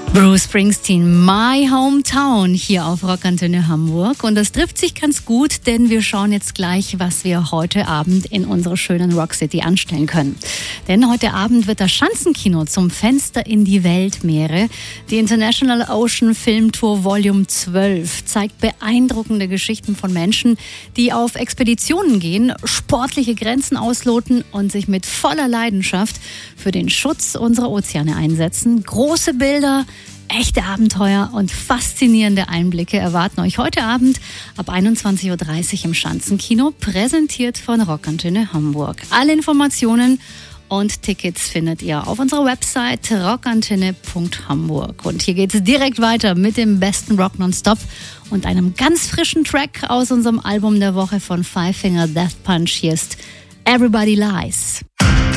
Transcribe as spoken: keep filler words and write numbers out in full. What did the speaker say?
Bruce Springsteen, My Hometown, hier auf Rockantenne Hamburg. Und das trifft sich ganz gut, denn wir schauen jetzt gleich, was wir heute Abend in unserer schönen Rock City anstellen können. Denn heute Abend wird das Schanzenkino zum Fenster in die Weltmeere. Die International Ocean Film Tour Volume zwölf zeigt beeindruckende Geschichten von Menschen, die auf Expeditionen gehen, sportliche Grenzen ausloten und sich mit voller Leidenschaft für den Schutz unserer Ozeane einsetzen. Große Bilder, echte Abenteuer und faszinierende Einblicke erwarten euch heute Abend ab einundzwanzig Uhr dreißig im Schanzenkino, präsentiert von Rockantenne Hamburg. Alle Informationen und Tickets findet ihr auf unserer Website rockantenne punkt hamburg. Und hier geht es direkt weiter mit dem besten Rock Nonstop und einem ganz frischen Track aus unserem Album der Woche von Five Finger Death Punch. Hier ist Everybody Lies.